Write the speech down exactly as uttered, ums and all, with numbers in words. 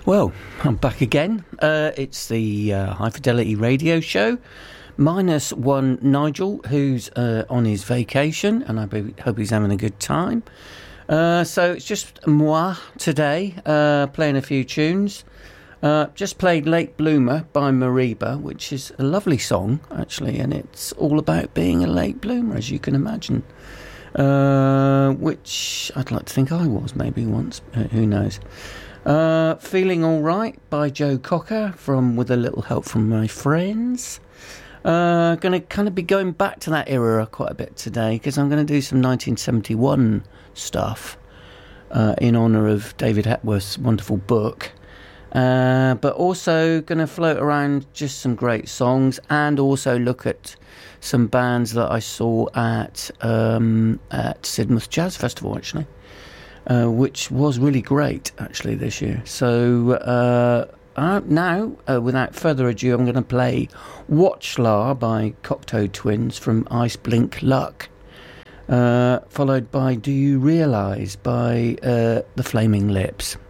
Well, I'm back again. Uh, it's the uh, High Fidelity Radio Show, minus one Nigel, who's uh, on his vacation, and I be- hope he's having a good time. Uh, so it's just moi today, uh, playing a few tunes. Uh, just played Late Bloomer by Mariba, which is a lovely song, actually, and it's all about being a late bloomer, as you can imagine. Uh, which I'd like to think I was maybe once, uh, who knows. Uh, Feeling All Right by Joe Cocker from With a Little Help from My Friends. Uh, going to kind of be going back to that era quite a bit today because I'm going to do some nineteen seventy-one stuff uh, in honour of David Hepworth's wonderful book. Uh, but also going to float around just some great songs and also look at some bands that I saw at, um, at Sidmouth Jazz Festival, actually. Uh, which was really great, actually, this year. So uh, uh, now, uh, without further ado, I'm going to play Watchlar by Cocteau Twins from Ice Blink Luck, uh, followed by Do You Realise by uh, The Flaming Lips.